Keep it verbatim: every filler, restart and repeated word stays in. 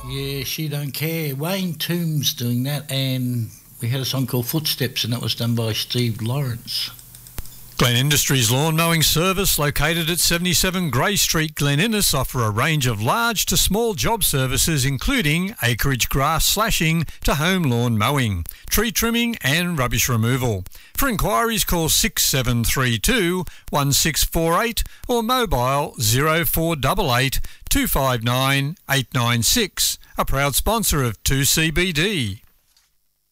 Yeah, She Don't Care. Wayne Toombs doing that, and we had a song called Footsteps, and that was done by Steve Lawrence. Glen Industries Lawn Mowing Service, located at seventy-seven Grey Street, Glen Innes, offer a range of large to small job services including acreage grass slashing to home lawn mowing, tree trimming and rubbish removal. For inquiries, call six seven three two, one six four eight or mobile zero four eight eight, two five nine, eight nine six. A proud sponsor of two C B D.